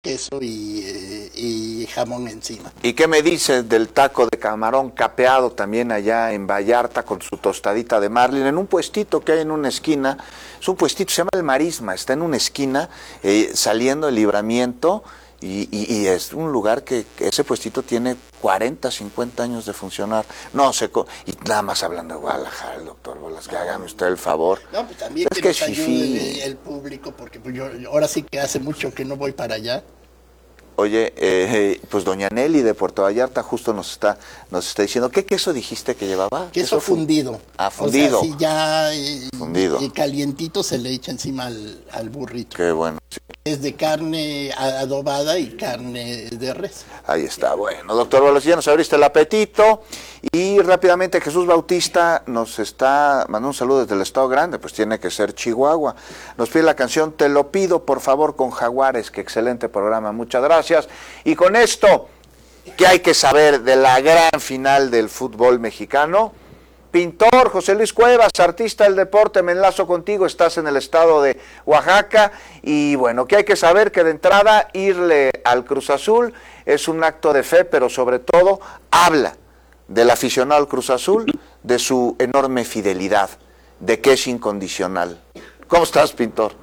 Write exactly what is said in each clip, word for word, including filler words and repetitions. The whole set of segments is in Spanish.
queso y, eh, y jamón encima. ¿Y qué me dices del taco de camarón capeado también allá en Vallarta con su tostadita de marlin en un puestito que hay en una esquina? Es un puestito, se llama El Marisma, está en una esquina eh, saliendo el Libramiento y, y, y es un lugar que, que ese puestito tiene cuarenta, cincuenta años de funcionar. No sé, y nada más hablando de Guadalajara, el doctor Bolas, que hágame usted el favor. No, pues también es que, que nos ayude fifí. el público, porque pues yo ahora sí que hace mucho que no voy para allá. Oye, eh, pues doña Nelly de Puerto Vallarta justo nos está nos está diciendo, ¿qué queso dijiste que llevaba? Queso, queso fundido. Ah, fundido. O sea, sí, ya y, fundido. Y calientito se le echa encima al, al burrito. Qué bueno. Sí. Es de carne adobada y carne de res. Ahí está, bueno. Doctor Bolas, ya nos abriste el apetito. Y rápidamente Jesús Bautista nos está mandando un saludo desde el Estado Grande, pues tiene que ser Chihuahua. Nos pide la canción Te lo pido, por favor, con Jaguares. Qué excelente programa, muchas gracias. Y con esto, ¿qué hay que saber de la gran final del fútbol mexicano? Pintor José Luis Cuevas, artista del deporte, me enlazo contigo, estás en el estado de Oaxaca y bueno, ¿qué hay que saber? Que de entrada irle al Cruz Azul es un acto de fe, pero sobre todo habla del aficionado al Cruz Azul, de su enorme fidelidad, de que es incondicional. ¿Cómo estás, Pintor?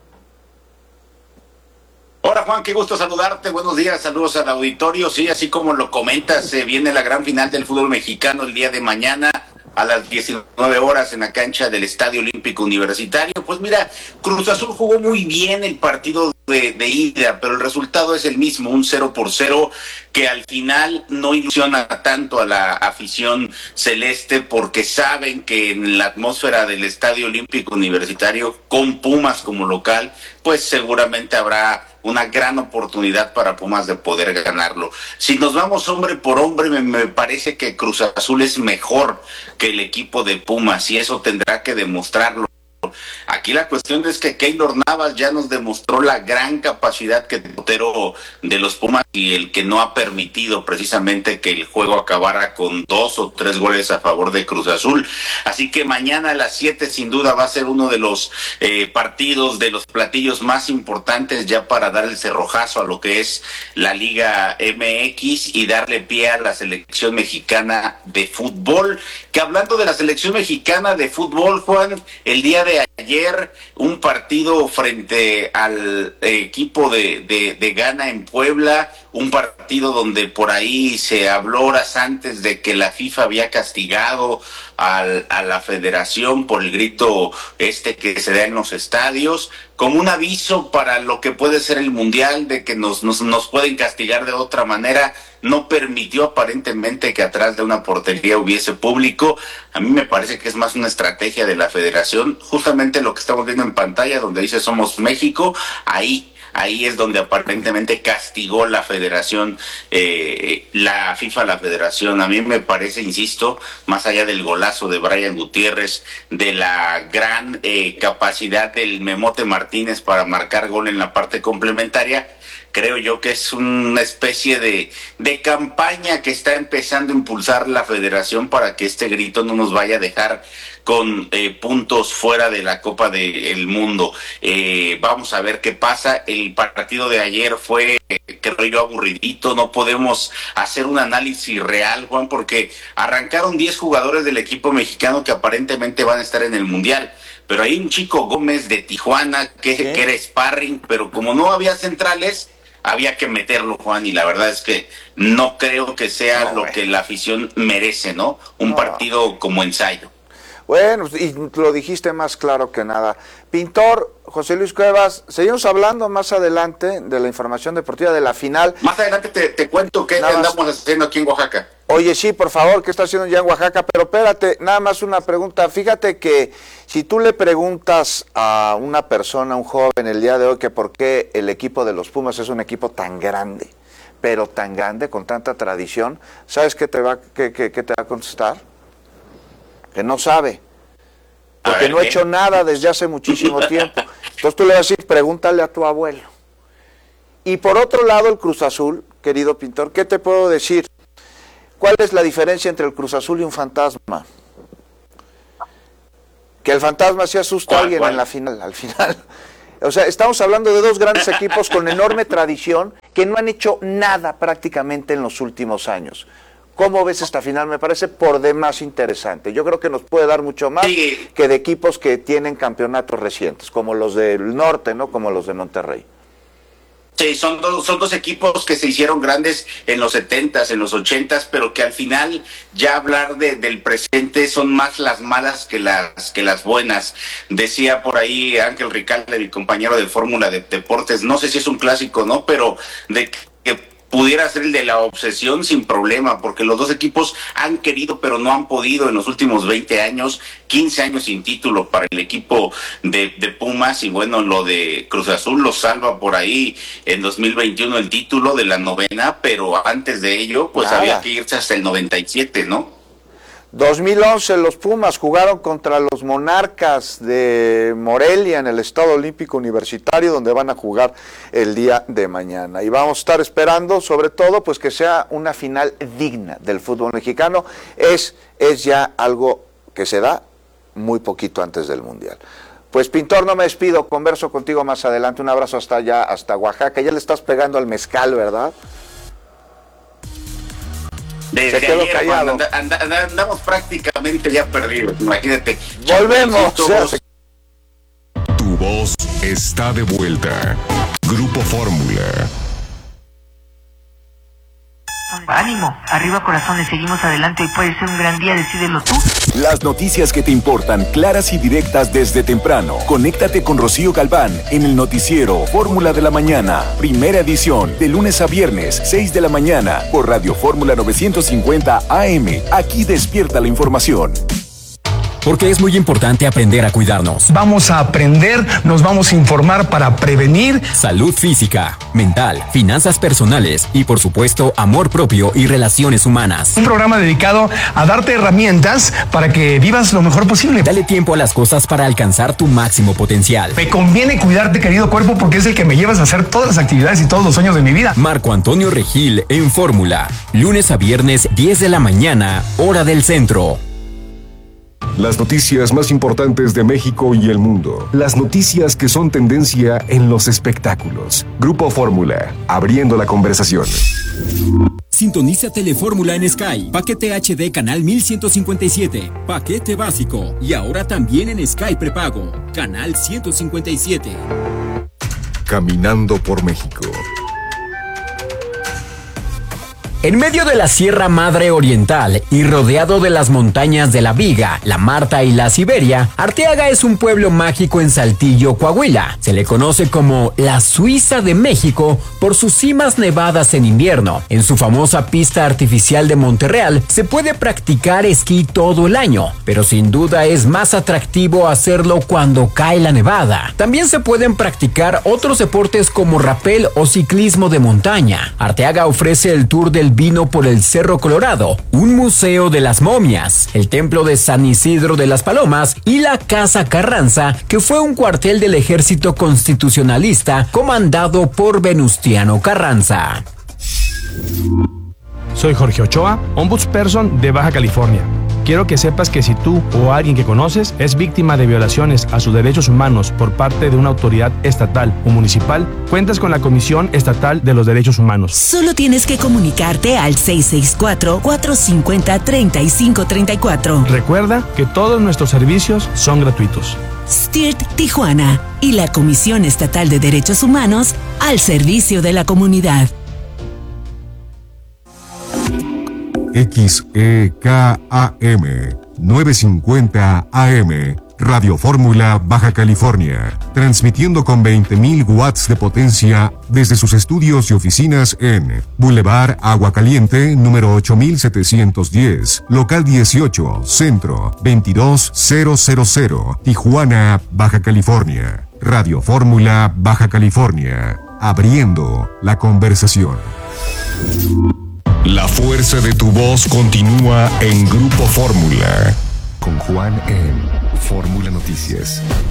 Hola Juan, qué gusto saludarte, buenos días, saludos al auditorio. Sí, así como lo comentas, se viene la gran final del fútbol mexicano el día de mañana a las diecinueve horas en la cancha del Estadio Olímpico Universitario. Pues mira, Cruz Azul jugó muy bien el partido de, de ida, pero el resultado es el mismo, un cero por cero, que al final no ilusiona tanto a la afición celeste porque saben que en la atmósfera del Estadio Olímpico Universitario, con Pumas como local, pues seguramente habrá una gran oportunidad para Pumas de poder ganarlo. Si nos vamos hombre por hombre, me, me parece que Cruz Azul es mejor que el equipo de Pumas y eso tendrá que demostrarlo. Aquí la cuestión es que Keylor Navas ya nos demostró la gran capacidad que portero de los Pumas y el que no ha permitido precisamente que el juego acabara con dos o tres goles a favor de Cruz Azul. Así que mañana a las siete sin duda va a ser uno de los eh, partidos, de los platillos más importantes ya para dar el cerrojazo a lo que es la Liga M X y darle pie a la selección mexicana de fútbol. Que hablando de la selección mexicana de fútbol, Juan, el día de ayer un partido frente al equipo de, de, de Ghana en Puebla, un partido donde por ahí se habló horas antes de que la FIFA había castigado al, a la federación por el grito este que se da en los estadios, como un aviso para lo que puede ser el Mundial, de que nos, nos, nos pueden castigar de otra manera. No permitió aparentemente que atrás de una portería hubiese público. A mí me parece que es más una estrategia de la federación, justamente lo que estamos viendo en pantalla, donde dice Somos México, ahí Ahí es donde aparentemente castigó la federación, eh, la FIFA, la federación. A mí me parece, insisto, más allá del golazo de Brian Gutiérrez, de la gran eh, capacidad del Memote Martínez para marcar gol en la parte complementaria, creo yo que es una especie de, de campaña que está empezando a impulsar la federación para que este grito no nos vaya a dejar con eh, puntos fuera de la Copa del Mundo. Eh, vamos a ver qué pasa. El partido de ayer fue, eh, creo yo, aburridito. No podemos hacer un análisis real, Juan, porque arrancaron diez jugadores del equipo mexicano que aparentemente van a estar en el Mundial. Pero hay un chico Gómez de Tijuana que, que era sparring, pero como no había centrales, había que meterlo, Juan, y la verdad es que no creo que sea no, lo güey. que la afición merece, ¿no? Un no. partido como ensayo. Bueno, y lo dijiste más claro que nada. Pintor José Luis Cuevas, seguimos hablando más adelante de la información deportiva de la final. Más adelante te, te cuento qué nada andamos más. haciendo aquí en Oaxaca. Oye, sí, por favor, ¿qué está haciendo ya en Oaxaca? Pero espérate, nada más una pregunta. Fíjate que si tú le preguntas a una persona, a un joven el día de hoy, que por qué el equipo de los Pumas es un equipo tan grande, pero tan grande, con tanta tradición, ¿sabes qué te va, qué, qué, qué te va a contestar? Que no sabe, porque ver, no ha hecho nada desde hace muchísimo tiempo. Entonces tú le vas a decir, pregúntale a tu abuelo. Y por otro lado, el Cruz Azul, querido Pintor, ¿qué te puedo decir? ¿Cuál es la diferencia entre el Cruz Azul y un fantasma? Que el fantasma se asusta a alguien en la final, al final. O sea, estamos hablando de dos grandes equipos con enorme tradición que no han hecho nada prácticamente en los últimos años. ¿Cómo ves esta final? Me parece por demás interesante. Yo creo que nos puede dar mucho más sí. que de equipos que tienen campeonatos recientes, como los del norte, ¿no? Como los de Monterrey. Sí, son dos, son dos equipos que se hicieron grandes en los setentas, en los ochentas, pero que al final ya hablar de, del presente son más las malas que las que las buenas. Decía por ahí Ángel Ricalde, mi compañero de Fórmula de Deportes, no sé si es un clásico, ¿no? Pero de que pudiera ser el de la obsesión sin problema, porque los dos equipos han querido pero no han podido en los últimos veinte años, quince años sin título para el equipo de, de Pumas, y bueno, lo de Cruz Azul lo salva por ahí en dos mil veintiuno el título de la novena, pero antes de ello pues Nada. había que irse hasta el noventa y siete, ¿no? dos mil once los Pumas jugaron contra los Monarcas de Morelia en el Estadio Olímpico Universitario, donde van a jugar el día de mañana. Y vamos a estar esperando, sobre todo, pues que sea una final digna del fútbol mexicano. Es, es ya algo que se da muy poquito antes del Mundial. Pues Pintor, no me despido, converso contigo más adelante. Un abrazo hasta allá, hasta Oaxaca. Ya le estás pegando al mezcal, ¿verdad? Desde Se quedó ayer, callado. And, and, and, andamos prácticamente ya perdidos, imagínate. Volvemos. Tu voz está de vuelta. Grupo Fórmula. Ánimo, arriba corazones, seguimos adelante, hoy puede ser un gran día, decídelo tú. Las noticias que te importan, claras y directas desde temprano. Conéctate con Rocío Galván en el noticiero Fórmula de la Mañana, primera edición, de lunes a viernes, seis de la mañana, por Radio Fórmula novecientos cincuenta A M. Aquí despierta la información. Porque es muy importante aprender a cuidarnos. Vamos a aprender, nos vamos a informar para prevenir. Salud física, mental, finanzas personales y, por supuesto, amor propio y relaciones humanas. Un programa dedicado a darte herramientas para que vivas lo mejor posible. Dale tiempo a las cosas para alcanzar tu máximo potencial. Me conviene cuidarte, querido cuerpo, porque es el que me llevas a hacer todas las actividades y todos los sueños de mi vida. Marco Antonio Regil en Fórmula. Lunes a viernes, diez de la mañana, hora del centro. Las noticias más importantes de México y el mundo. Las noticias que son tendencia en los espectáculos. Grupo Fórmula, abriendo la conversación. Sintoniza Telefórmula en Sky. Paquete H D canal mil ciento cincuenta y siete. Paquete básico. Y ahora también en Sky prepago. Canal ciento cincuenta y siete. Caminando por México. En medio de la Sierra Madre Oriental y rodeado de las montañas de la Viga, la Marta y la Siberia, Arteaga es un pueblo mágico en Saltillo, Coahuila. Se le conoce como la Suiza de México por sus cimas nevadas en invierno. En su famosa pista artificial de Monterreal se puede practicar esquí todo el año, pero sin duda es más atractivo hacerlo cuando cae la nevada. También se pueden practicar otros deportes como rapel o ciclismo de montaña. Arteaga ofrece el tour del vino por el Cerro Colorado, un museo de las momias, el templo de San Isidro de las Palomas y la Casa Carranza, que fue un cuartel del ejército constitucionalista comandado por Venustiano Carranza. Soy Jorge Ochoa, Ombudsperson de Baja California. Quiero que sepas que si tú o alguien que conoces es víctima de violaciones a sus derechos humanos por parte de una autoridad estatal o municipal, cuentas con la Comisión Estatal de los Derechos Humanos. Solo tienes que comunicarte al seis seis cuatro, cuatro cinco cero, tres cinco tres cuatro. Recuerda que todos nuestros servicios son gratuitos. S T I R T Tijuana y la Comisión Estatal de Derechos Humanos al servicio de la comunidad. X E K A M novecientos cincuenta A M, Radio Fórmula Baja California, transmitiendo con veinte mil watts de potencia desde sus estudios y oficinas en Boulevard Agua Caliente, número ocho mil setecientos diez, local dieciocho, Centro, veintidós mil, Tijuana, Baja California. Radio Fórmula Baja California, abriendo la conversación. La fuerza de tu voz continúa en Grupo Fórmula. Con Juan en Fórmula Noticias.